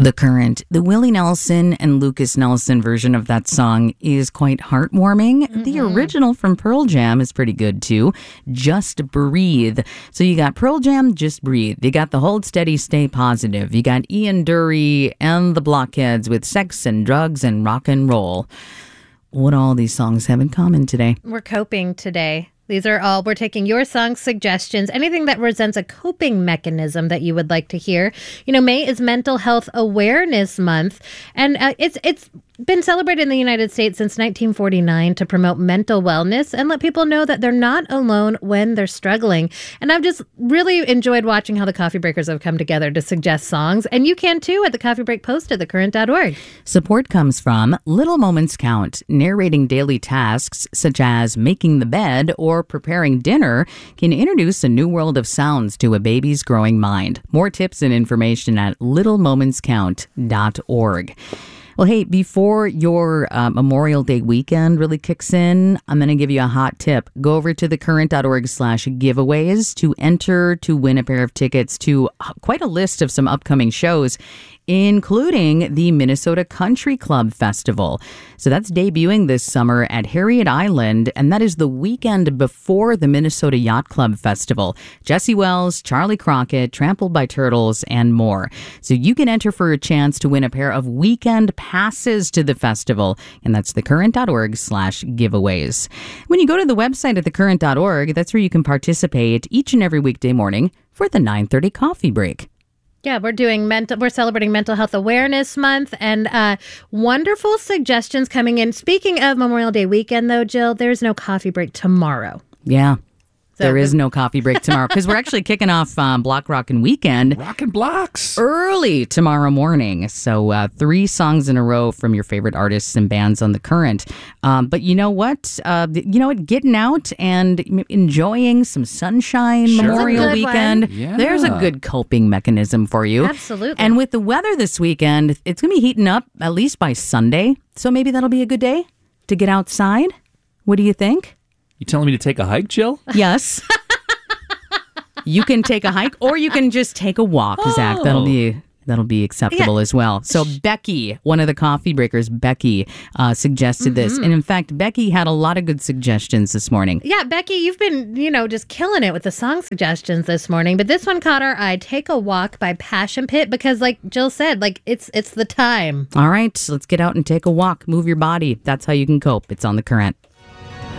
The Current. The Willie Nelson and Lucas Nelson version of that song is quite heartwarming. Mm-hmm. The original from Pearl Jam is pretty good too. Just Breathe. So you got Pearl Jam, Just Breathe. You got the Hold Steady, Stay Positive. You got Ian Dury and the Blockheads with Sex and Drugs and Rock and Roll. What all these songs have in common today? We're coping today. These are all, we're taking your song suggestions, anything that presents a coping mechanism that you would like to hear. You know, May is Mental Health Awareness Month, and it's been celebrated in the United States since 1949 to promote mental wellness and let people know that they're not alone when they're struggling. And I've just really enjoyed watching how the Coffee Breakers have come together to suggest songs, and you can too at the Coffee Break post at thecurrent.org. Support comes from Little Moments Count. Narrating daily tasks such as making the bed or preparing dinner can introduce a new world of sounds to a baby's growing mind. More tips and information at littlemomentscount.org. Well, hey, before your Memorial Day weekend really kicks in, I'm going to give you a hot tip. Go over to thecurrent.org/giveaways to enter to win a pair of tickets to quite a list of some upcoming shows, including the Minnesota Country Club Festival. So that's debuting this summer at Harriet Island, and that is the weekend before the Minnesota Yacht Club Festival. Jesse Wells, Charlie Crockett, Trampled by Turtles, and more. So you can enter for a chance to win a pair of weekend passes to the festival, and that's thecurrent.org/giveaways. When you go to the website at thecurrent.org, that's where you can participate each and every weekday morning for the 9:30 coffee break. Yeah, we're celebrating Mental Health Awareness Month, and wonderful suggestions coming in. Speaking of Memorial Day weekend, though, Jill, there's no coffee break tomorrow. Yeah. There is no coffee break tomorrow because we're actually kicking off Block Rockin' Weekend. Rockin' Blocks. Early tomorrow morning. So 3 songs in a row from your favorite artists and bands on The Current. But you know what? Getting out and enjoying some sunshine Memorial Weekend. Yeah. There's a good coping mechanism for you. Absolutely. And with the weather this weekend, it's going to be heating up at least by Sunday. So maybe that'll be a good day to get outside. What do you think? You telling me to take a hike, Jill? Yes. You can take a hike or you can just take a walk, Zach. That'll be acceptable as well. So Becky, one of the coffee breakers, Becky, suggested this. And in fact, Becky had a lot of good suggestions this morning. Yeah, Becky, you've been, just killing it with the song suggestions this morning. But this one caught our eye. Take a Walk by Passion Pit, because like Jill said, it's the time. All right, let's get out and take a walk. Move your body. That's how you can cope. It's on The Current.